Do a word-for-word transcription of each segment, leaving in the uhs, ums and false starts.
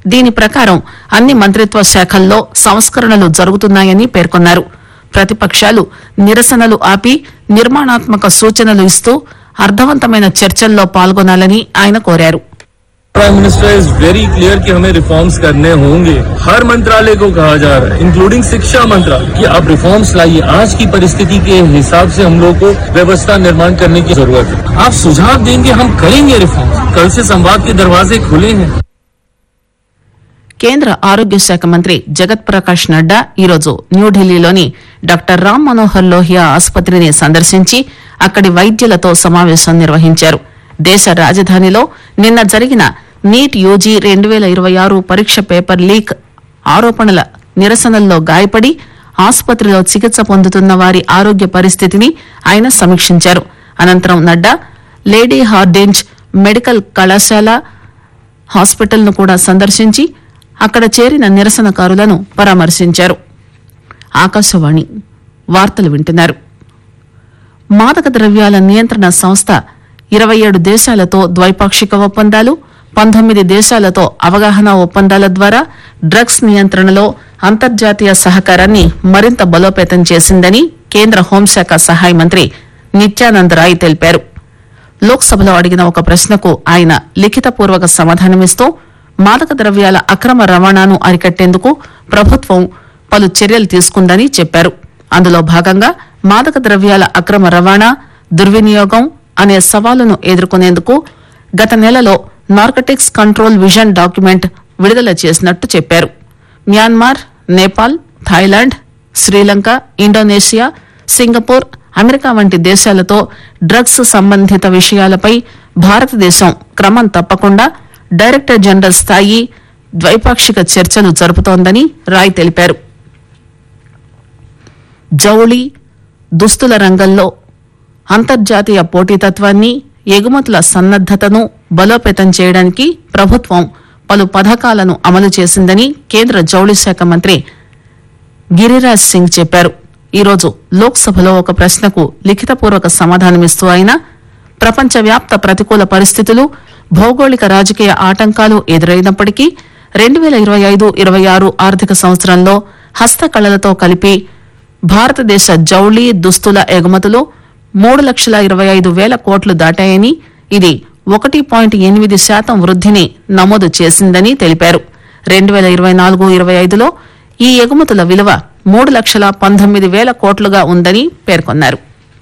దీని ప్రకారం అన్ని మంత్రిత్వ శాఖల్లో సంస్కరణలు జరుగుతున్నాయని పేర్కొన్నారు. ప్రతిపక్షాలు నిరసనలు ఆపి నిర్మాణాత్మక సూచనలు ఇస్తూ అర్థవంతమైన చర్చల్లో పాల్గొనాలని ఆయన కోరారు. Prime minister is very clear कि हमें रिफॉर्म्स करने होंगे. हर मंत्रालय को कहा जा रहा है, इंक्लूडिंग शिक्षा मंत्रालय, कि आप रिफॉर्म्स लाइए. आज की परिस्थिति के हिसाब से हम लोग को व्यवस्था निर्माण करने की जरूरत है. आप सुझाव देंगे, हम करेंगे रिफॉर्म्स. कल से संवाद के दरवाजे खुले हैं. కేంద్ర ఆరోగ్య శాఖ మంత్రి జగత్ ప్రకాష్ నడ్డా ఈరోజు న్యూఢిల్లీలోని డాక్టర్ రామ్ మనోహర్ లోహియా ఆసుపత్రిని సందర్శించి అక్కడి వైద్యులతో సమావేశం నిర్వహించారు. దేశ రాజధానిలో నిన్న జరిగిన నీట్ యూజీ రెండు వేల ఇరవై ఆరు పరీక్ష పేపర్ లీక్ ఆరోపణల నిరసనల్లో గాయపడి ఆసుపత్రిలో చికిత్స పొందుతున్న వారి ఆరోగ్య పరిస్థితిని ఆయన సమీక్షించారు. అనంతరం నడ్డా లేడీ హార్డింజ్ మెడికల్ కళాశాల హాస్పిటల్ ను కూడా సందర్శించి అక్కడ చేరిన నిరసనకారులను పరామర్శించారు. ఆకాశవాణి వార్తలు వింటున్నారు. మాదక ద్రవ్యాల నియంత్రణ సంస్థ ఇరవై ఏడు దేశాలతో ద్వైపాక్షిక ఒప్పందాలు, పంతొమ్మిది దేశాలతో అవగాహన ఒప్పందాల ద్వారా డ్రగ్స్ నియంత్రణలో అంతర్జాతీయ సహకారాన్ని మరింత బలోపేతం చేసిందని కేంద్ర హోంశాఖ సహాయ మంత్రి నిత్యానంద్ రాయ్ తెలిపారు. లోక్సభలో అడిగిన ఒక ప్రశ్నకు ఆయన లిఖితపూర్వక సమాధానమిస్తూ మాదక ద్రవ్యాల అక్రమ రవాణాను అరికట్టేందుకు ప్రభుత్వం పలు చర్యలు తీసుకుందని చెప్పారు. అందులో భాగంగా మాదక ద్రవ్యాల అక్రమ రవాణా, దుర్వినియోగం అనే సవాలును ఎదుర్కొనేందుకు గత నెలలో నార్కటిక్స్ కంట్రోల్ విజన్ డాక్యుమెంట్ విడుదల చేసినట్టు చెప్పారు. Myanmar, Nepal, Thailand, Sri Lanka, Indonesia, Singapore, America వంటి దేశాలతో డ్రగ్స్ సంబంధిత విషయాలపై భారతదేశం క్రమం తప్పకుండా డైరెక్టర్ జనరల్ స్థాయి ద్వైపాక్షిక చర్చలు జరుపుతోందని రాయ్ తెలిపారు. జౌళి, దుస్తుల రంగంలో అంతర్జాతీయ పోటీతత్వాన్ని, ఎగుమతుల సన్నద్దతను బలోపేతం చేయడానికి ప్రభుత్వం పలు పథకాలను అమలు చేసిందని కేంద్ర జౌళి శాఖ మంత్రి గిరిరాజ్ సింగ్ చెప్పారు. ఈరోజు లోక్సభలో ఒక ప్రశ్నకు లిఖితపూర్వక సమాధానమిస్తూ ఆయన ప్రపంచవ్యాప్త ప్రతికూల పరిస్థితులు, భౌగోళిక రాజకీయ ఆటంకాలు ఎదురైనప్పటికీ రెండు వేల ఇరవై ఐదు ఇరవై ఆరు ఆర్థిక సంవత్సరంలో హస్తకళలతో కలిపి భారతదేశ జౌళి, దుస్తుల ఎగుమతులు మూడు లక్షల ఇరవై ఐదు వేల కోట్లు దాటాయని, ఇది ఒకటి పాయింట్ ఎనిమిది శాతం వృద్ధిని నమోదు చేసిందని తెలిపారు. రెండు వేల ఇరవై నాలుగు ఇరవై ఐదులో ఈ ఎగుమతుల విలువ మూడు లక్షల పంతొమ్మిది వేల కోట్లుగా ఉందని పేర్కొన్నారు.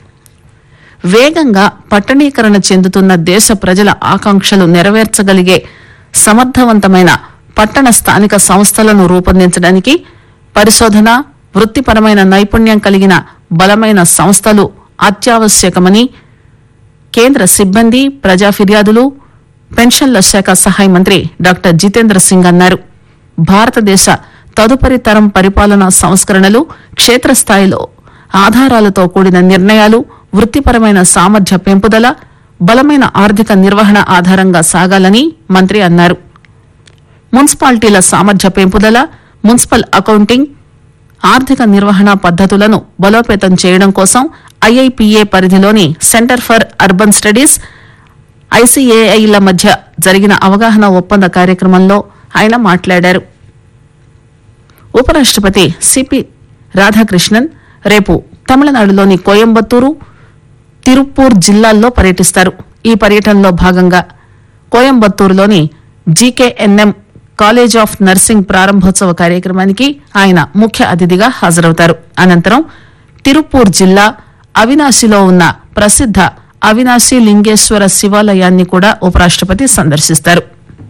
వేగంగా పట్టణీకరణ చెందుతున్న దేశ ప్రజల ఆకాంక్షలు నెరవేర్చగలిగే సమర్థవంతమైన పట్టణ స్థానిక సంస్థలను రూపొందించడానికి పరిశోధన, వృత్తిపరమైన నైపుణ్యం కలిగిన బలమైన సంస్థలు అత్యావశ్యకమని కేంద్ర సిబ్బంది, ప్రజా ఫిర్యాదులు, పెన్షన్ల శాఖ సహాయ మంత్రి డాక్టర్ జితేంద్ర సింగ్ అన్నారు. భారతదేశ తదుపరి తరం పరిపాలనా సంస్కరణలు క్షేత్రస్థాయిలో ఆధారాలతో కూడిన నిర్ణయాలు, వృత్తిపరమైన సామర్థ్య పెంపుదల, బలమైన ఆర్థిక నిర్వహణ ఆధారంగా సాగాలని మంత్రి అన్నారు. మున్సిపాలిటీల సామర్థ్య పెంపుదల, మున్సిపల్ అకౌంటింగ్, ఆర్థిక నిర్వహణ పద్దతులను బలోపేతం చేయడం కోసం ఐఐపిఏ పరిధిలోని సెంటర్ ఫర్ అర్బన్ స్టడీస్, ఐసీఏఐల మధ్య జరిగిన అవగాహన ఒప్పంద కార్యక్రమంలో ఆయన మాట్లాడారు. ఉపరాష్టపతి సిపి రాధాకృష్ణన్ రేపు తమిళనాడులోని కోయంబత్తూరు, తిరుప్పూర్ జిల్లాల్లో పర్యటిస్తారు. ఈ పర్యటనలో భాగంగా కోయంబత్తూరులోని జీకేఎన్ఎం కాలేజ్ ఆఫ్ నర్సింగ్ ప్రారంభోత్సవ కార్యక్రమానికి ఆయన ముఖ్య అతిథిగా హాజరవుతారు. అనంతరం తిరుప్పూర్ జిల్లా అవినాశిలో ఉన్న ప్రసిద్ధ అవినాశి లింగేశ్వర శివాలయాన్ని కూడా ఉపరాష్టపతి సందర్శిస్తారు.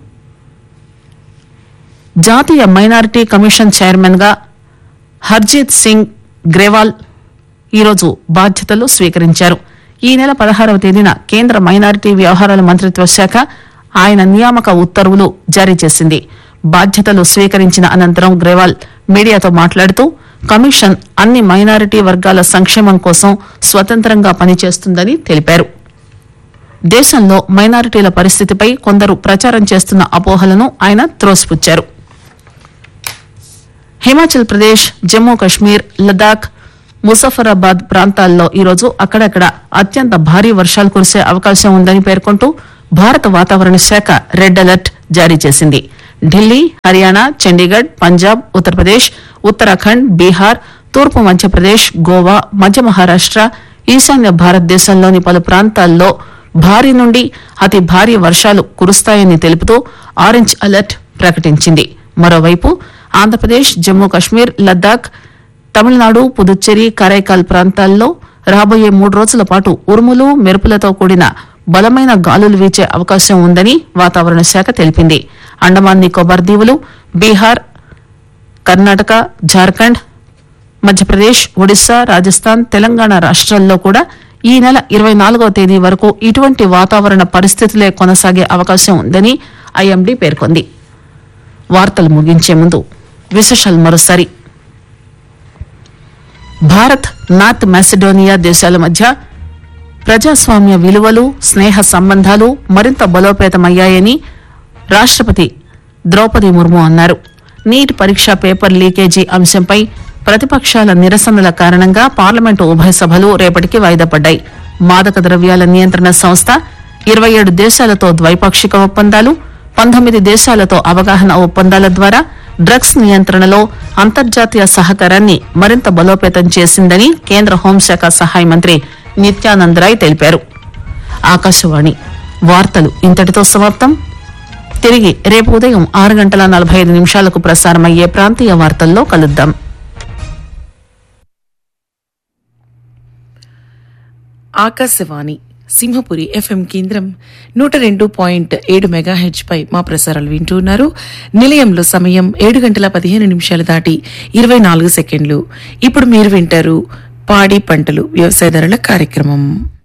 జాతీయ మైనారిటీ కమిషన్ చైర్మన్ గా హర్జీత్ సింగ్ గ్రేవాల్ ఈరోజు బాధ్యతలు స్వీకరించారు. ఈ నెల పదహారవ తేదీన కేంద్ర మైనారిటీ వ్యవహారాల మంత్రిత్వ శాఖ ఆయన నియామక ఉత్తర్వులు జారీ చేసింది. బాధ్యతలు స్వీకరించిన అనంతరం గ్రేవాల్ మీడియాతో మాట్లాడుతూ కమిషన్ అన్ని మైనారిటీ వర్గాల సంక్షేమం కోసం స్వతంత్రంగా పనిచేస్తుందని తెలిపారు. దేశంలో మైనారిటీల పరిస్థితిపై కొందరు ప్రచారం చేస్తున్న అపోహలను ఆయన త్రోసిపుచ్చారు. హిమాచల్ ప్రదేశ్, జమ్మూ కశ్మీర్, లదాఖ్, ముజఫరాబాద్ ప్రాంతాల్లో ఈరోజు అక్కడక్కడ అత్యంత భారీ వర్షాలు కురిసే అవకాశం ఉందని పేర్కొంటూ భారత వాతావరణ శాఖ రెడ్ అలర్ట్ జారీ చేసింది. ఢిల్లీ, హర్యానా, చండీగఢ్, పంజాబ్, ఉత్తరప్రదేశ్, ఉత్తరాఖండ్, బీహార్, తూర్పు మధ్యప్రదేశ్, గోవా, మధ్య మహారాష్ట, ఈశాన్య భారతదేశంలోని పలు ప్రాంతాల్లో భారీ నుండి అతి భారీ వర్షాలు కురుస్తాయని తెలుపుతూ ఆరెంజ్ అలర్ట్ ప్రకటించింది. మరోవైపు ఆంధ్రప్రదేశ్, జమ్మూ కశ్మీర్, లద్దాఖ్, తమిళనాడు, పుదుచ్చేరి, కరైకాల్ ప్రాంతాల్లో రాబోయే మూడు రోజుల పాటు ఉరుములు, మెరుపులతో కూడిన బలమైన గాలులు వీచే అవకాశం ఉందని వాతావరణ శాఖ తెలిపింది. అండమాన్ నికోబార్ దీవులు, బీహార్, కర్ణాటక, జార్ఖండ్, మధ్యప్రదేశ్, ఒడిశా, రాజస్థాన్, తెలంగాణ రాష్ట్రాల్లో కూడా ఈ నెల ఇరవై నాలుగవ తేదీ వరకు ఇటువంటి వాతావరణ పరిస్థితులే కొనసాగే అవకాశం ఉందని ఐఎండీ పేర్కొంది. వార్తలు ముగించే ముందు విశేషాలు మరోసారి. భారత్, నార్త్ మాసిడోనియా దేశాల మధ్య ప్రజాస్వామ్య విలువలు, స్నేహ సంబంధాలు మరింత బలోపేతమయ్యాయని రాష్టపతి ద్రౌపది ముర్ము అన్నారు. నీట్ పరీక్ష పేపర్ లీకేజీ అంశంపై ప్రతిపక్షాల నిరసనల కారణంగా పార్లమెంటు ఉభయ సభలు రేపటికి వాయిదా పడ్డాయి. మాదక ద్రవ్యాల నియంత్రణ సంస్థ ఇరవై ఏడు దేశాలతో ద్వైపాక్షిక ఒప్పందాలు, పంతొమ్మిది దేశాలతో అవగాహన ఒప్పందాల ద్వారా డ్రగ్స్ నియంత్రణలో అంతర్జాతీయ సహకారాన్ని మరింత బలోపేతం చేసిందని కేంద్ర హోంశాఖ సహాయ మంత్రి నిత్యానంద్ రాయ్ తెలిపారు. ఆకాశవాణి వార్తలు ఇంతటితో సమాప్తం. తిరిగి రేపు ఉదయం ఆరు గంటల నలభై ఐదు నిమిషాలకు ప్రసారమయ్యే ప్రాంతీయ వార్తల్లో కలుద్దాం. ఆకాశవాణి సింహపురి ఎఫ్ఎం కేంద్రం నూట రెండు పాయింట్ ఏడు మెగాహెచ్ పై మా ప్రసారాలు వింటున్నారు. నిలయంలో సమయం ఏడు గంటల పదిహేను నిమిషాలు దాటి ఇరవై నాలుగు సెకండ్లు. ఇప్పుడు మీరు వింటారు పాడి పంటలు వ్యవసాయదారుల కార్యక్రమం.